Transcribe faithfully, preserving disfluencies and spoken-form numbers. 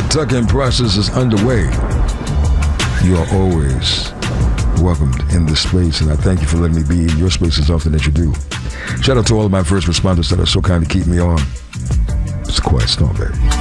tuck-in process is underway. You are always welcomed in this space, and I thank you for letting me be in your space as often as you do. Shout out to all of my first responders that are so kind to keep me on. It's a quiet storm, baby.